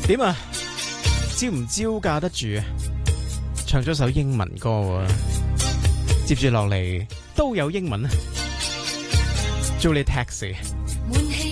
點啊？招唔招架得住啊？唱咗首英文歌喎，接住落嚟都有英文啊！Julie Taxi。